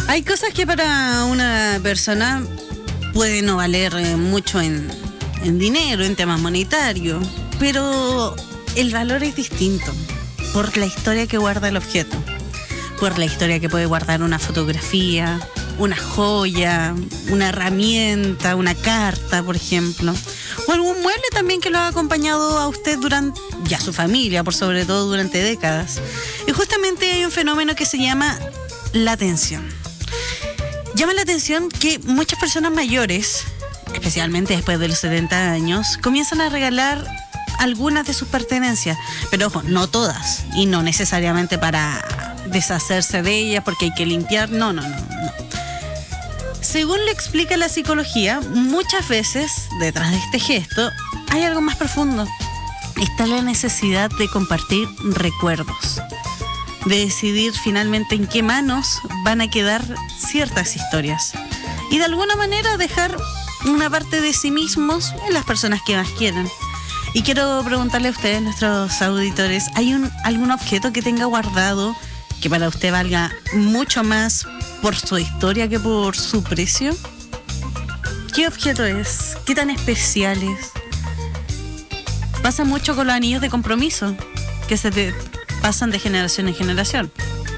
Hay cosas que para una persona pueden no valer mucho en dinero, en temas monetarios, pero el valor es distinto por la historia que guarda el objeto, por la historia que puede guardar una fotografía, una joya, una herramienta, una carta, por ejemplo, o algún mueble también que lo ha acompañado a usted durante, y a su familia, por sobre todo durante décadas. Y justamente hay un fenómeno que se llama la atención. Llama la atención que muchas personas mayores, especialmente después de los 70 años, comienzan a regalar algunas de sus pertenencias, pero ojo, no todas, y no necesariamente para deshacerse de ellas porque hay que limpiar, no. Según le explica la psicología, muchas veces detrás de este gesto hay algo más profundo. Está la necesidad de compartir recuerdos, de decidir finalmente en qué manos van a quedar ciertas historias y de alguna manera dejar una parte de sí mismos en las personas que más quieren. Y quiero preguntarle a ustedes, nuestros auditores, ¿hay algún objeto que tenga guardado que para usted valga mucho más por su historia que por su precio? ¿Qué objeto es? ¿Qué tan especial es? Pasa mucho con los anillos de compromiso, que pasan de generación en generación.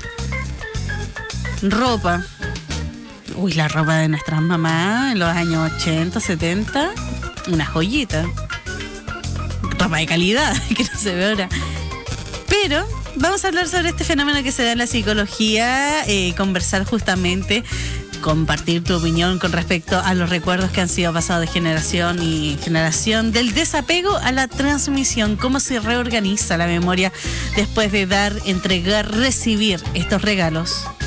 Ropa. Uy, la ropa de nuestras mamás en los años 80, 70, una joyita. Ropa de calidad, que no se ve ahora. Pero vamos a hablar sobre este fenómeno que se da en la psicología, conversar justamente, compartir tu opinión con respecto a los recuerdos que han sido pasados de generación y generación, del desapego a la transmisión, cómo se reorganiza la memoria después de dar, entregar, recibir estos regalos.